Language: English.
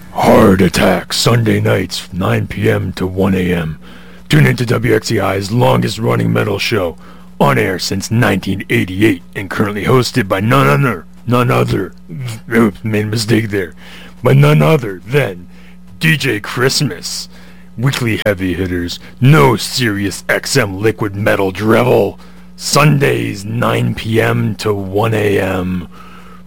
Hard Attack, Sunday nights, 9 p.m. to 1 a.m. Tune into WXEI's longest-running metal show, on air since 1988, and currently hosted by none other, made a mistake there, by none other than DJ Christmas. Weekly heavy hitters, no Sirius XM liquid metal drivel. Sundays, 9 p.m. to 1 a.m.